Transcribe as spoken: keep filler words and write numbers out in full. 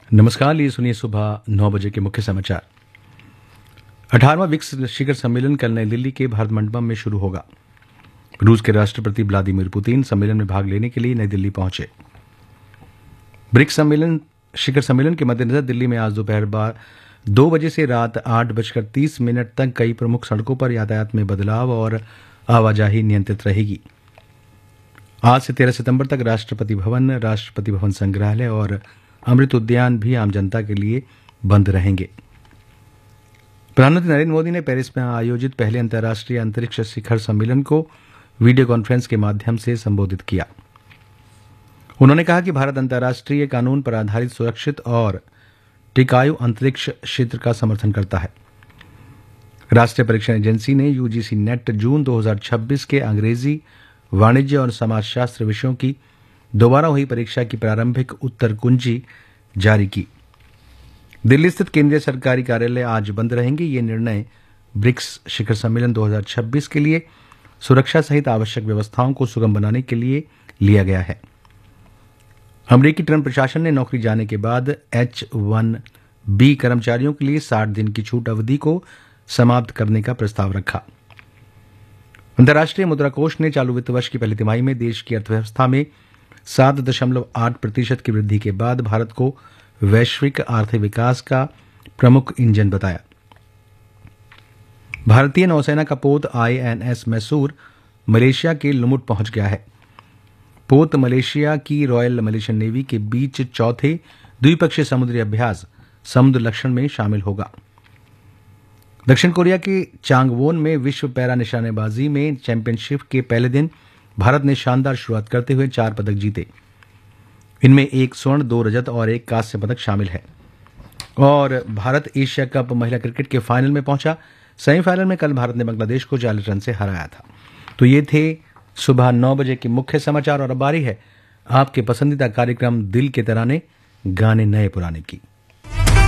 नमस्कार, ये सुनिए सुबह नौ बजे के मुख्य समाचार। अठारहवां ब्रिक्स शिखर सम्मेलन कल नई दिल्ली के भारत मंडपम में शुरू होगा। रूस के राष्ट्रपति व्लादिमीर पुतिन सम्मेलन में भाग लेने के लिए नई दिल्ली पहुंचे। ब्रिक्स सम्मेलन शिखर सम्मेलन के मद्देनजर दिल्ली में आज दोपहर बाद दो बजे से रात आठ बजकर तीस मिनट तक कई प्रमुख सड़कों पर यातायात में बदलाव और आवाजाही नियंत्रित रहेगी। आज से तेरह सितंबर तक राष्ट्रपति भवन, राष्ट्रपति भवन संग्रहालय और अमृत उद्यान भी आम जनता के लिए बंद रहेंगे। प्रधानमंत्री नरेंद्र मोदी ने पेरिस में आयोजित पहले अंतर्राष्ट्रीय अंतरिक्ष शिखर सम्मेलन को वीडियो कॉन्फ्रेंस के माध्यम से संबोधित किया। उन्होंने कहा कि भारत अंतर्राष्ट्रीय कानून पर आधारित सुरक्षित और टिकाऊ अंतरिक्ष क्षेत्र का समर्थन करता है। राष्ट्रीय परीक्षण एजेंसी ने यूजीसी नेट जून दो हज़ार छब्बीस के अंग्रेजी, वाणिज्य और समाजशास्त्र विषयों की दोबारा हुई परीक्षा की प्रारंभिक उत्तर कुंजी जारी की। दिल्ली स्थित केंद्रीय सरकारी कार्यालय आज बंद रहेंगे। ये निर्णय ब्रिक्स शिखर सम्मेलन दो हज़ार छब्बीस के लिए सुरक्षा सहित आवश्यक व्यवस्थाओं को सुगम बनाने के लिए लिया गया है। अमेरिकी ट्रंप प्रशासन ने नौकरी जाने के बाद एच वन बी कर्मचारियों के लिए साठ दिन की छूट अवधि को समाप्त करने का प्रस्ताव रखा। अंतर्राष्ट्रीय मुद्रा कोष ने चालू वित्त वर्ष की पहली तिमाही में देश की अर्थव्यवस्था में सात दशमलव आठ प्रतिशत की वृद्धि के बाद भारत को वैश्विक आर्थिक विकास का प्रमुख इंजन बताया। भारतीय नौसेना का पोत I N S Mysore Malaysia के लुमुट पहुंच गया है। पोत मलेशिया की रॉयल मलेशियन नेवी के बीच चौथे द्विपक्षीय समुद्री अभ्यास समुद्र लक्षण में शामिल होगा। दक्षिण कोरिया के चांगवोन में विश्व पैरा निशानेबाजी में चैंपियनशिप के पहले दिन भारत ने शानदार शुरुआत करते हुए चार पदक जीते। इनमें एक स्वर्ण, दो रजत और एक कांस्य पदक शामिल है। और भारत एशिया कप महिला क्रिकेट के फाइनल में पहुंचा। सेमीफाइनल में कल भारत ने बांग्लादेश को चालीस रन से हराया था। तो ये थे सुबह नौ बजे के मुख्य समाचार और अब बारी है आपके पसंदीदा कार्यक्रम दिल के तराने, गाने नए पुराने की।